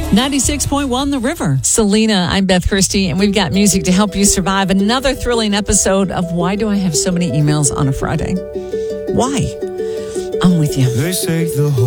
96.1 The River. Selena, I'm Beth Christie, and we've got music to help you survive another thrilling episode of Why Do I Have So Many Emails on a Friday? Why? I'm with you. They say the whole